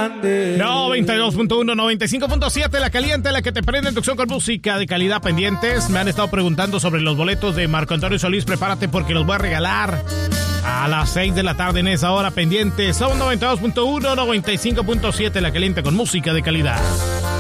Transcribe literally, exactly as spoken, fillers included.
grande. noventa y dos punto uno, noventa y cinco punto siete, La Caliente, la que te prende en tu opción con música de calidad pendientes. Me han estado preguntando sobre los boletos de Marco Antonio Solís. Prepárate porque los voy a regalar a las seis de la tarde en esa hora pendientes. Somos noventa y dos punto uno, noventa y cinco punto siete, La Caliente con música de calidad.